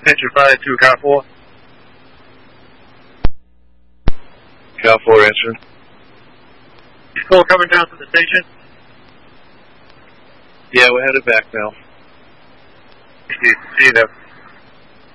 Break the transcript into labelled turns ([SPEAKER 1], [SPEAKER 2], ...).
[SPEAKER 1] Attention 5-2, Cal 4.
[SPEAKER 2] Cal 4 answering.
[SPEAKER 1] Call coming down from the station.
[SPEAKER 2] Yeah, we're headed back now.
[SPEAKER 1] See you there.